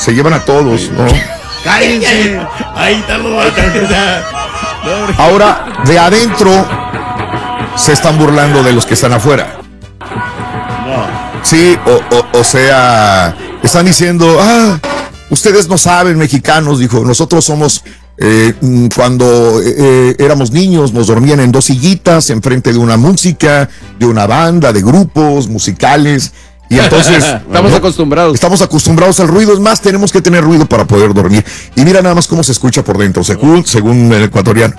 se llevan a todos, ¿no? ¡Cállense! Ahí está lo Ahora, de adentro se están burlando de los que están afuera. Sí, o sea, están diciendo, ustedes no saben, mexicanos, dijo, nosotros somos, cuando éramos niños, nos dormían en 2 sillitas, enfrente de una música, de una banda, de grupos musicales, y entonces... Estamos acostumbrados. Estamos acostumbrados al ruido, es más, tenemos que tener ruido para poder dormir. Y mira nada más cómo se escucha por dentro, según el ecuatoriano.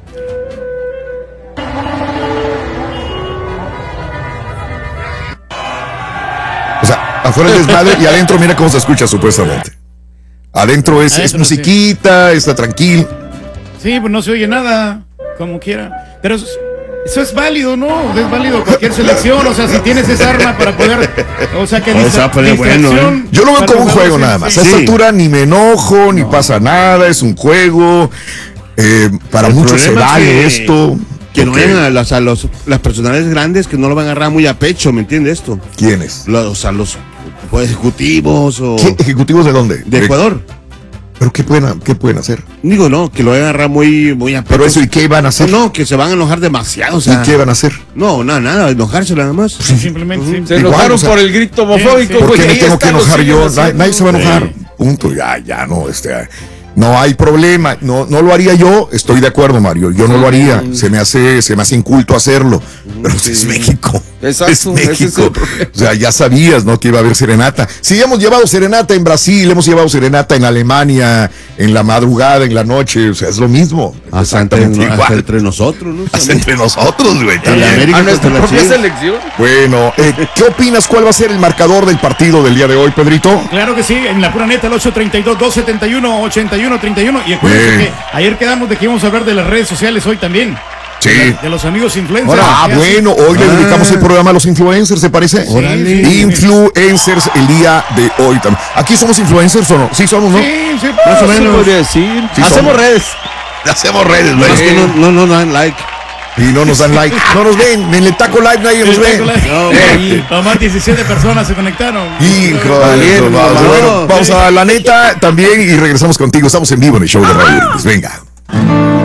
O sea, afuera el desmadre y adentro mira cómo se escucha supuestamente. Adentro es musiquita, sí. Está tranquilo. Sí, pues no se oye nada, como quiera. Pero eso es válido, ¿no? Es válido cualquier selección, o sea, si tienes esa arma para poder, o sea, que bueno, yo lo veo como un juego nada más. A esta altura ni me enojo, ni pasa nada, es un juego. Para muchos se vale esto. Que no vayan a las personalidades grandes, que no lo van a agarrar muy a pecho, ¿me entiendes esto? ¿Quiénes? Los ejecutivos o... ¿Qué ejecutivos de dónde? De Ecuador. ¿Pero qué pueden hacer? Digo, no, que lo vayan a agarrar muy a pecho. ¿Pero eso y qué van a hacer? No, que se van a enojar demasiado, o sea... ¿Y qué van a hacer? No, nada, enojarse nada más. Sí, simplemente. Se enojaron por el grito homofóbico. ¿Por qué me tengo que enojar yo? Nadie se va a enojar. Punto, ya no, no hay problema, no lo haría yo, estoy de acuerdo, Mario, yo no lo haría, se me hace inculto hacerlo, pero es México. Exacto, es México. O sea, ya sabías, ¿no? Que iba a haber serenata. Sí, hemos llevado serenata en Brasil, hemos llevado serenata en Alemania, en la madrugada, en la noche, o sea, es lo mismo. Hasta entre nosotros, ¿no? Hasta entre nosotros, güey. A nuestra propia selección. Bueno, ¿qué opinas? ¿Cuál va a ser el marcador del partido del día de hoy, Pedrito? Claro que sí, en la pura neta, el 832-271-8131. Y acuérdense que ayer quedamos de que íbamos a hablar de las redes sociales hoy también. Sí. De los amigos influencers. Bueno, hoy le dedicamos el programa a los influencers, ¿se parece? Sí. Influencers el día de hoy también. ¿Aquí somos influencers o no? Sí somos, ¿no? Sí, más o menos. Podría decir. Sí, Hacemos redes, güey. Es que no dan like. Y no nos dan like. No nos ven. En el Taco Live nadie nos ve. Nomás 17 personas se conectaron. Bueno, vamos a la neta también y regresamos contigo. Estamos en vivo en el show de Radio Brindis. Venga.